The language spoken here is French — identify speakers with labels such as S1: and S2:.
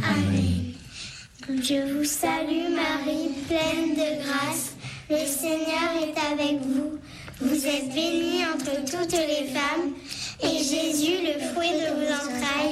S1: Amen. Je vous salue Marie, pleine de grâce. Le Seigneur est avec vous. Vous êtes bénie entre toutes les femmes, et Jésus, le fruit de vos entrailles,